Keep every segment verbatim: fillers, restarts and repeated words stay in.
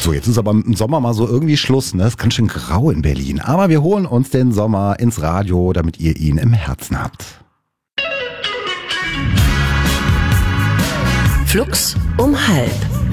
So, jetzt ist aber im Sommer mal so irgendwie Schluss, ne? Es ist ganz schön grau in Berlin. Aber wir holen uns den Sommer ins Radio, damit ihr ihn im Herzen habt. Flux um halb.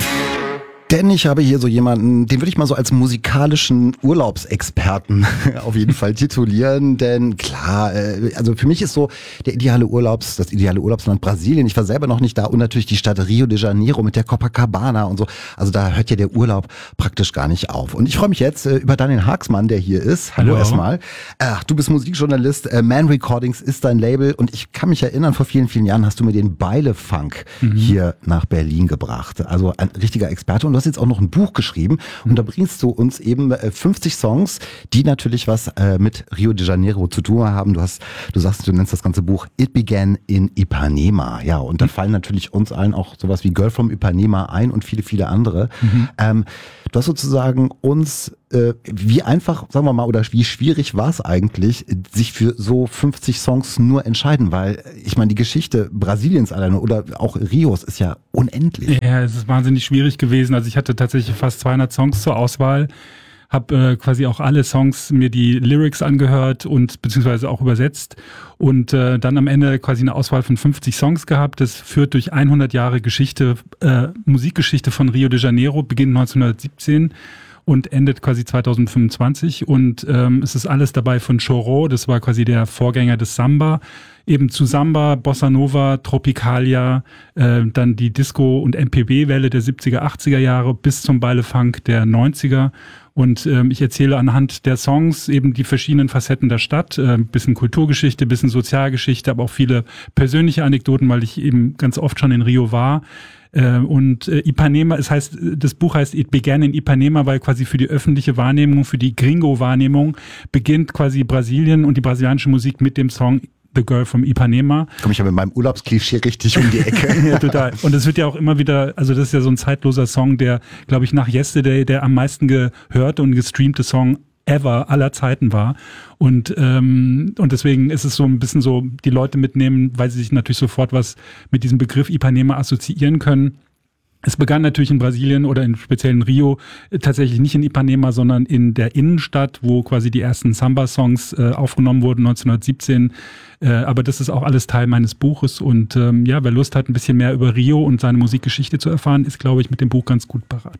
Denn ich habe hier so jemanden, den würde ich mal so als musikalischen Urlaubsexperten auf jeden Fall titulieren. Denn klar, also für mich ist so der ideale Urlaubs, das ideale Urlaubsland Brasilien. Ich war selber noch nicht da und natürlich die Stadt Rio de Janeiro mit der Copacabana und so. Also da hört ja der Urlaub praktisch gar nicht auf. Und ich freue mich jetzt äh, über Daniel Haagsmann, der hier ist. Hallo, Hallo. erstmal. Ach, du bist Musikjournalist, äh, Man Recordings ist dein Label und ich kann mich erinnern, vor vielen, vielen Jahren hast du mir den Beile-Funk mhm. hier nach Berlin gebracht. Also ein richtiger Experte. Und du hast jetzt auch noch ein Buch geschrieben und da bringst du uns eben fünfzig Songs, die natürlich was äh, mit Rio de Janeiro zu tun haben. Du hast, du sagst, du nennst das ganze Buch It Began in Ipanema. Ja, und da fallen natürlich uns allen auch sowas wie Girl from Ipanema ein und viele, viele andere. Mhm. Ähm, du hast sozusagen uns, äh, wie einfach, sagen wir mal, oder wie schwierig war es eigentlich, sich für so fünfzig Songs nur entscheiden, weil ich meine, die Geschichte Brasiliens alleine oder auch Rios ist ja unendlich. Ja, es ist wahnsinnig schwierig gewesen. Also ich hatte tatsächlich fast zweihundert Songs zur Auswahl, habe äh, quasi auch alle Songs mir die Lyrics angehört und beziehungsweise auch übersetzt und äh, dann am Ende quasi eine Auswahl von fünfzig Songs gehabt. Das führt durch hundert Jahre Geschichte, äh, Musikgeschichte von Rio de Janeiro, beginnt neunzehnhundertsiebzehn und endet quasi zweitausendfünfundzwanzig und ähm, es ist alles dabei von Choro, das war quasi der Vorgänger des Samba, eben zu Samba, Bossa Nova, Tropicalia, äh, dann die Disco- und M P B-Welle der siebziger, achtziger Jahre bis zum Beile-Funk der neunziger. Und ähm, ich erzähle anhand der Songs eben die verschiedenen Facetten der Stadt, äh, bisschen Kulturgeschichte, bisschen Sozialgeschichte, aber auch viele persönliche Anekdoten, weil ich eben ganz oft schon in Rio war. Äh, und äh, Ipanema, es heißt, das Buch heißt It Began in Ipanema, weil quasi für die öffentliche Wahrnehmung, für die Gringo-Wahrnehmung beginnt quasi Brasilien und die brasilianische Musik mit dem Song The Girl from Ipanema. Komm ich ja mit meinem Urlaubsklischee richtig um die Ecke. Ja, total. Und es wird ja auch immer wieder, also das ist ja so ein zeitloser Song, der, glaube ich, nach Yesterday der am meisten gehörte und gestreamte Song ever aller Zeiten war. Und ähm, und deswegen ist es so ein bisschen so, die Leute mitnehmen, weil sie sich natürlich sofort was mit diesem Begriff Ipanema assoziieren können. Es begann natürlich in Brasilien oder in speziellen Rio, tatsächlich nicht in Ipanema, sondern in der Innenstadt, wo quasi die ersten Samba-Songs äh, aufgenommen wurden, neunzehnhundertsiebzehn. Äh, aber das ist auch alles Teil meines Buches. Und ähm, ja, wer Lust hat, ein bisschen mehr über Rio und seine Musikgeschichte zu erfahren, ist, glaube ich, mit dem Buch ganz gut beraten.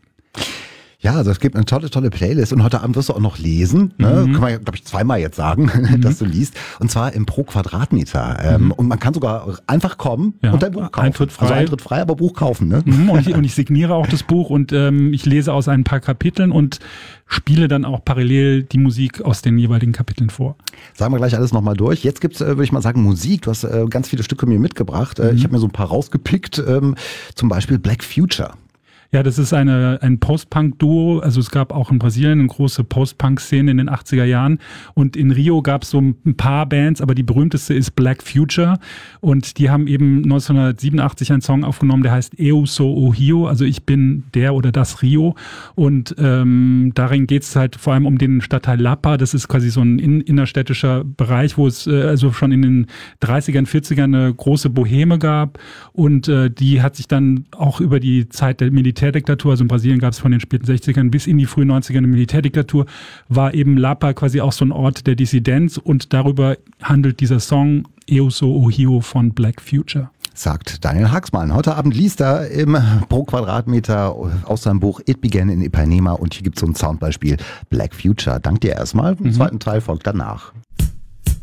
Ja, also es gibt eine tolle, tolle Playlist und heute Abend wirst du auch noch lesen, ne? Mhm. Kann man, glaube ich, zweimal jetzt sagen, mhm. dass du liest. Und zwar im pro Quadratmeter. Ähm, mhm. Und man kann sogar einfach kommen ja. und dein Buch kaufen. Eintritt frei. Also Eintritt frei, aber Buch kaufen. Ne? Mhm. Und, ich, und ich signiere auch das Buch und ähm, ich lese aus ein paar Kapiteln und spiele dann auch parallel die Musik aus den jeweiligen Kapiteln vor. Sagen wir gleich alles nochmal durch. Jetzt gibt's, äh, würde ich mal sagen, Musik. Du hast äh, ganz viele Stücke mir mitgebracht. Äh, mhm. Ich habe mir so ein paar rausgepickt. Ähm, zum Beispiel Black Future. Ja, das ist eine ein Post-Punk-Duo. Also es gab auch in Brasilien eine große Post-Punk-Szene in den achtziger Jahren. Und in Rio gab es so ein paar Bands, aber die berühmteste ist Black Future. Und die haben eben neunzehnhundertsiebenundachtzig einen Song aufgenommen, der heißt Eu sou o Rio, also ich bin der oder das Rio. Und ähm, darin geht es halt vor allem um den Stadtteil Lapa. Das ist quasi so ein in, innerstädtischer Bereich, wo es äh, also schon in den dreißigern, vierzigern eine große Boheme gab. Und äh, die hat sich dann auch über die Zeit der Militär Militärdiktatur, also in Brasilien gab es von den späten sechzigern bis in die frühen neunzigern eine Militärdiktatur, war eben Lapa quasi auch so ein Ort der Dissidenz und darüber handelt dieser Song Eu sou o Rio von Black Future. Sagt Daniel Haagsmann. Heute Abend liest er im pro Quadratmeter aus seinem Buch It Began in Ipanema und hier gibt es so ein Soundbeispiel Black Future. Dank dir erstmal. Im mhm. zweiten Teil folgt danach.